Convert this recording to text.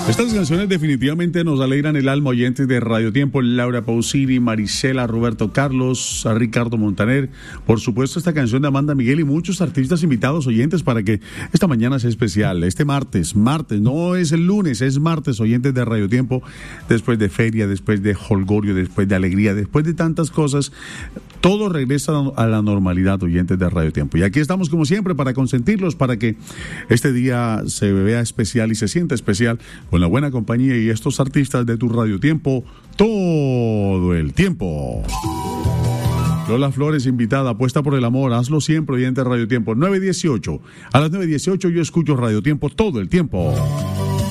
Estas canciones definitivamente nos alegran el alma, oyentes de Radio Tiempo. Laura Pausini, Marisela, Roberto Carlos, a Ricardo Montaner, por supuesto esta canción de Amanda Miguel y muchos artistas invitados, oyentes, para que esta mañana sea especial. Este martes, no es el lunes, es martes, oyentes de Radio Tiempo, después de feria, después de holgorio, después de alegría, después de tantas cosas, todo regresa a la normalidad, oyentes de Radio Tiempo. Y aquí estamos como siempre para consentirlos, para que este día se vea especial y se sienta especial con la buena compañía y estos artistas de tu Radio Tiempo todo el tiempo. Lola Flores, invitada, apuesta por el amor, hazlo siempre, oyente de Radio Tiempo. 9:18. A las 9:18 yo escucho Radio Tiempo todo el tiempo.